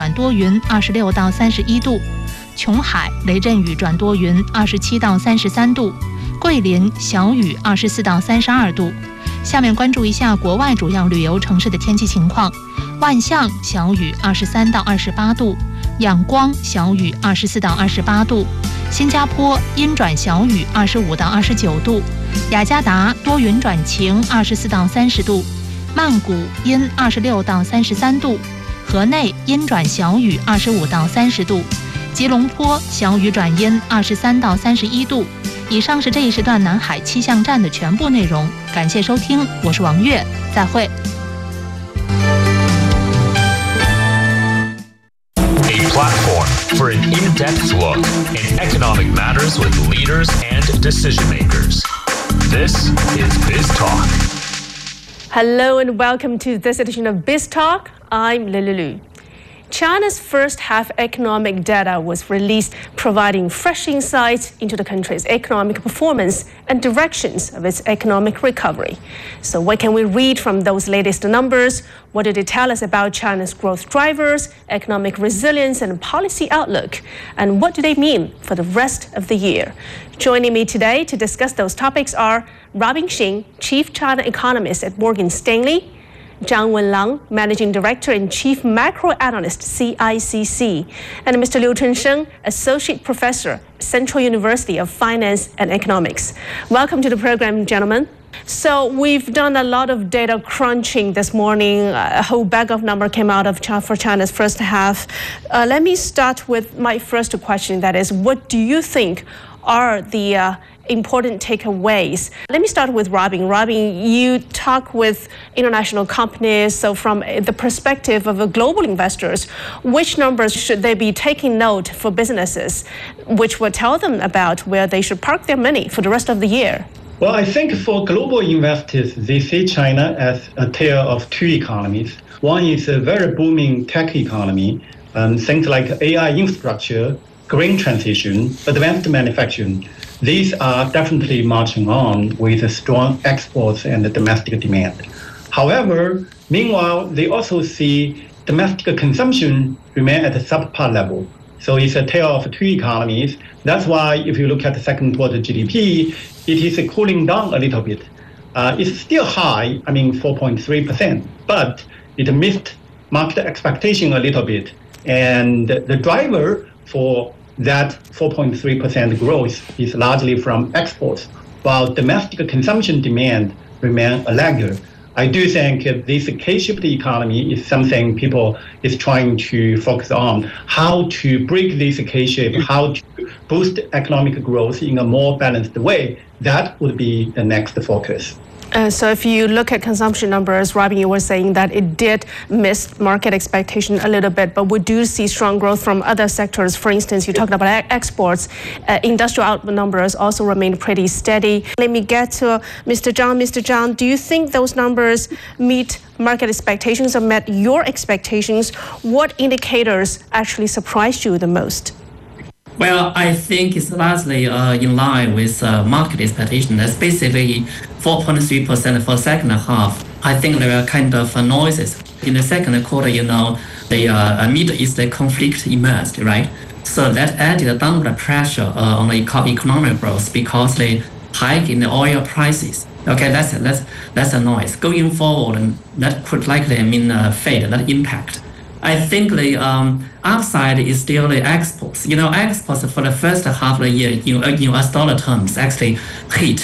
转多云26到31度，琼海雷阵雨转多云27到33度，桂林小雨24到32度。下面关注一下国外主要旅游城市的天气情况。万象小雨23到28度，仰光小雨24到28度，新加坡阴转小雨25到29度，雅加达多云转晴24到30度，曼谷阴26到33度，河内阴转小雨25到30度，吉隆坡小雨转阴23到31度。以上是这一时段南海气象站的全部内容，感谢收听，我是王悦，再会。 A platform for an in-depth look in economic matters with leaders and decision makers. This is Biz Talk. Hello and welcome to this edition of Biz Talk. I'm Lulu. China's first half economic data was released, providing fresh insights into the country's economic performance and directions of its economic recovery. So what can we read from those latest numbers? What do they tell us about China's growth drivers, economic resilience and policy outlook? And what do they mean for the rest of the year? Joining me today to discuss those topics are Robin Xing, Chief China Economist at Morgan Stanley, Zhang Wenlang, Managing Director and Chief Macro Analyst, CICC, and Mr. Liu Chunsheng, Associate Professor, Central University of Finance and Economics. Welcome to the program, gentlemen. So we've done a lot of data crunching this morning. A whole bag of numbers came out of for China's first half. Let me start with my first question. That is, what do you think are the important takeaways? Let me start with Robin. Robin, you talk with international companies. So from the perspective of global investors, which numbers should they be taking note for businesses, which will tell them about where they should park their money for the rest of the year? Well, I think for global investors, they see China as a tale of two economies. One is a very booming tech economy, things like AI infrastructure, green transition, advanced manufacturing. These are definitely marching on with strong exports and domestic demand. However, meanwhile, they also see domestic consumption remain at a subpar level. So it's a tale of two economies. That's why if you look at the second quarter GDP, it is cooling down a little bit. It's still high, 4.3%, but it missed market expectation a little bit. And the driver for that 4.3% growth is largely from exports, while domestic consumption demand remain a laggard. I do think this K-shaped economy is something people is trying to focus on, how to break this K-shape, how to boost economic growth in a more balanced way. That would be the next focus. So if you look at consumption numbers, Robin, you were saying that it did miss market expectation a little bit, but we do see strong growth from other sectors. For instance, you talked about exports. Industrial output numbers also remain pretty steady. Let me get to Mr. Zhang. Mr. Zhang, do you think those numbers meet market expectations or met your expectations? What indicators actually surprised you the most? Well, I think it's largely in line with market expectation. That's basically 4.3% for second half. I think there are kind of noises. In the second quarter, the Middle East conflict emerged, right? So that added a downward pressure on the economic growth because the hike in the oil prices. Okay, that's a noise. Going forward, that could likely mean fade, that impact. I think the upside is still the exports. Exports for the first half of the year in US dollar terms actually hit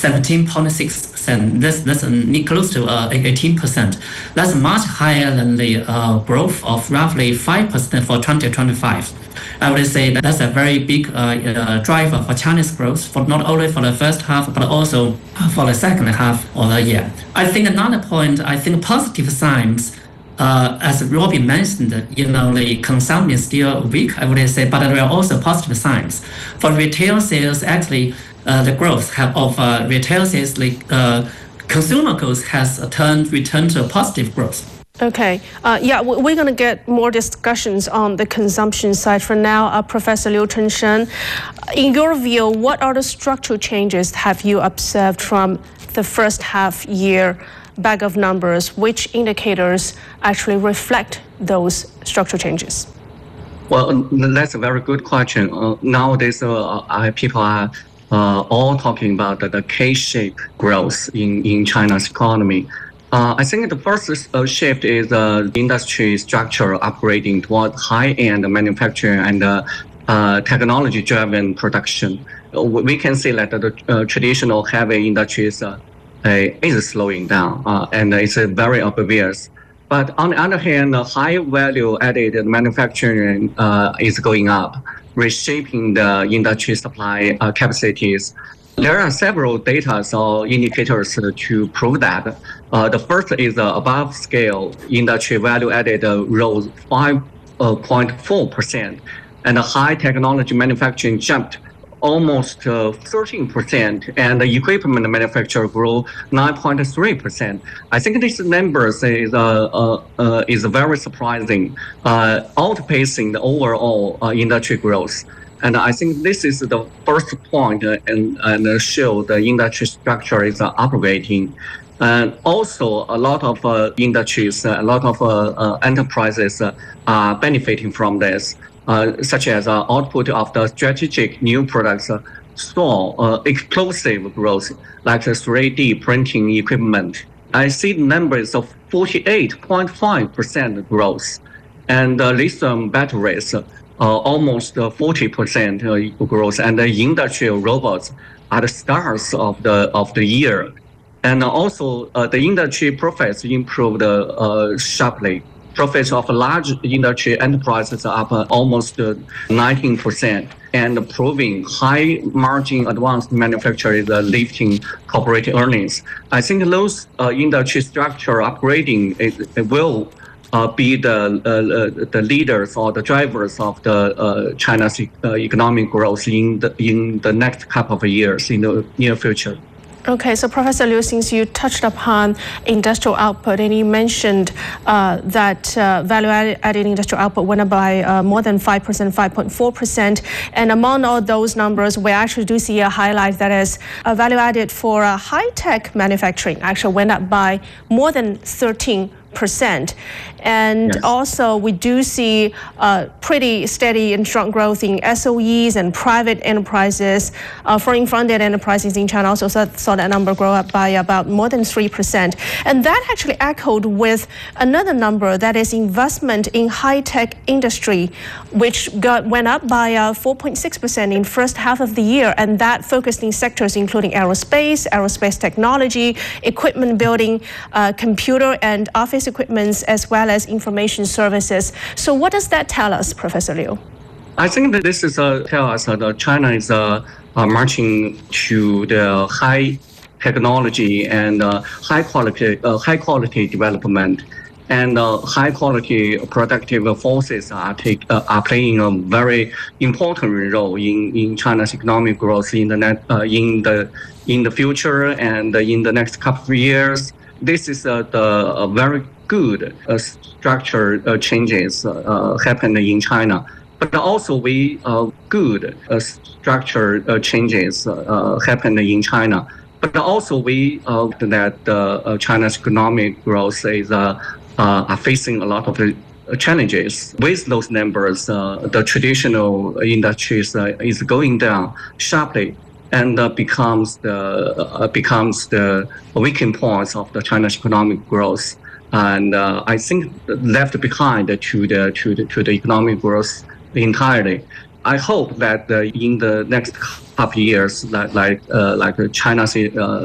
17.6%. That's close to 18%. That's much higher than the growth of roughly 5% for 2025. I would say that's a very big driver for Chinese growth, for not only for the first half, but also for the second half of the year. I think another point, positive signs. As Robin mentioned, the consumption is still weak, I would say, but there are also positive signs. For retail sales, actually, the growth of retail sales, consumer goods has returned to positive growth. Okay. We're going to get more discussions on the consumption side. For now, Professor Liu Chunsheng, in your view, what are the structural changes have you observed from the first half year bag of numbers, which indicators actually reflect those structural changes? Well, that's a very good question. Nowadays, people are all talking about the K-shaped growth in China's economy. I think the first shift is industry structure upgrading toward high-end manufacturing and technology-driven production. We can see that the traditional heavy industries is slowing down, and it's very obvious. But on the other hand, high value-added manufacturing is going up, reshaping the industry supply capacities. There are several data or indicators to prove that. The first is above-scale industry value-added rose 5.4%, and high technology manufacturing jumped almost 13%, and the equipment manufacturer grew 9.3%. I think these numbers is very surprising, outpacing the overall industry growth. And I think this is the first point and show the industry structure is upgrading. And also, a lot of industries, a lot of enterprises are benefiting from this. Such as output of the strategic new products saw explosive growth, like the 3D printing equipment. I see numbers of 48.5% growth, and lithium batteries almost 40% growth, and the industrial robots are the stars of the year. And also, the industry profits improved sharply. Profits of large industry enterprises are up almost 19%, and proving high margin advanced manufacturers lifting corporate earnings. I think those industry structure upgrading will be the leaders or the drivers of the China's economic growth in the next couple of years in the near future. Okay, so Professor Liu, since you touched upon industrial output and you mentioned that value-added industrial output went up by more than 5%, 5.4%, and among all those numbers, we actually do see a highlight that is value-added for high-tech manufacturing actually went up by more than 13%. And yes. Also, we do see pretty steady and strong growth in SOEs and private enterprises. Foreign-funded enterprises in China also saw that number grow up by about more than 3%. And that actually echoed with another number, that is investment in high-tech industry, which went up by 4.6% in first half of the year. And that focused in sectors including aerospace technology, equipment building, computer and office equipments, as well as information services. So what does that tell us, Professor Liu? I think that this is tell us that China is marching to the high technology and high quality development, and high quality productive forces are playing a very important role in China's economic growth in the future and in the next couple of years. This is the very good structure changes happened in China, but also good structure changes happened in China. But also that China's economic growth is are facing a lot of challenges. With those numbers, the traditional industries is going down sharply, and becomes the weakening points of the China's economic growth. And I think left behind to the economic growth entirely. I hope that in the next couple of years, like China's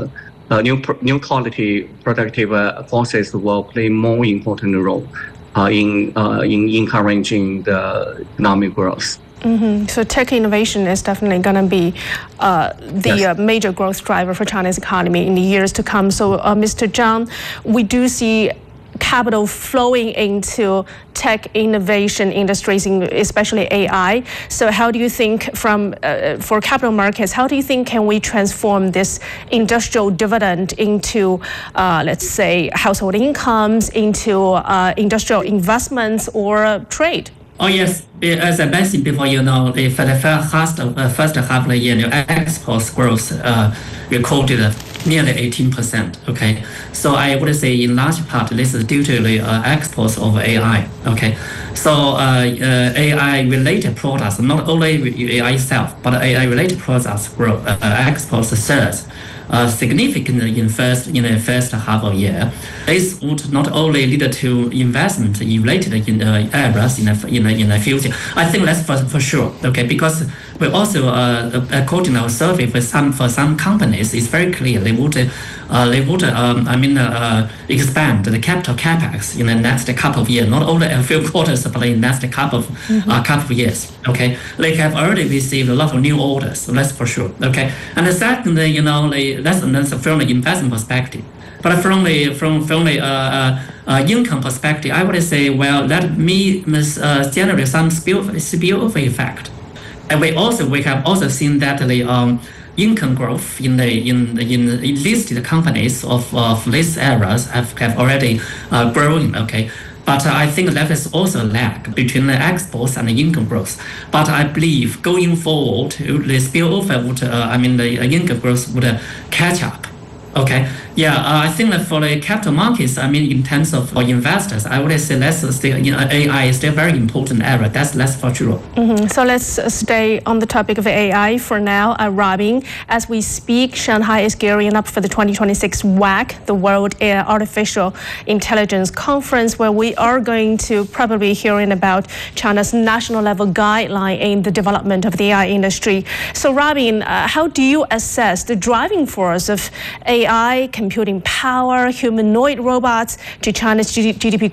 new quality productive forces will play more important role in encouraging the economic growth. Mm-hmm. So tech innovation is definitely going to be the major growth driver for China's economy in the years to come. So, Mr. Zhang, we do see capital flowing into tech innovation industries, especially AI. So how do you think for capital markets, how do you think can we transform this industrial dividend into, let's say, household incomes, into industrial investments or trade? Oh yes, as I mentioned before, for the first half of the year, exports growth recorded nearly 18%. Okay, so I would say in large part this is due to the exports of AI. Okay, so AI-related products, not only AI itself, but AI-related products grow exports surge significantly in the first half of the year. This would not only lead to investment related in areas in the future. I think that's for sure. Okay, because we also according to our survey for some companies, it's very clear they would expand the capital capex in the next couple of years, not only a few quarters, but in the next couple of years. Okay, they have already received a lot of new orders, so that's for sure. Okay, and the second, that's from the investment perspective. But from the income perspective, I would say, well, that must generate some spillover effect. And we have also seen that the income growth in listed companies of these areas have already grown. Okay. But I think that is also a lag between the exports and the income growth. But I believe going forward, the spillover would, the income growth would catch up. Okay. Yeah, I think that for the capital markets, in terms of for investors, I would say that's still, AI is still a very important area. That's for sure. So let's stay on the topic of AI for now. Robin, as we speak, Shanghai is gearing up for the 2026 WAC, the World AI Artificial Intelligence Conference, where we are going to probably hearing about China's national level guideline in the development of the AI industry. So Robin, how do you assess the driving force of AI, computing power, humanoid robots to China's GDP